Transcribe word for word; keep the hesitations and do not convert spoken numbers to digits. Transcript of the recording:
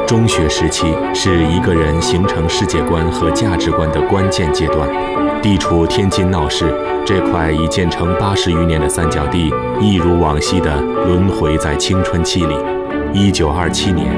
中学时期是一个人形成世界观和价值观的关键阶段。地处天津闹市这块已建成八十余年的三角地，一如往昔地轮回在青春期里。一九二七年，